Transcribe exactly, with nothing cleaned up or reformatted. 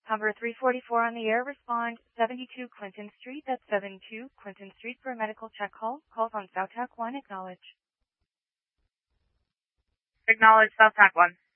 Number three forty-four on the air, respond seventy-two Clinton Street. That's seventy-two Clinton Street for a medical check call. Calls on SouthTac one, acknowledge. Acknowledge SouthTac one.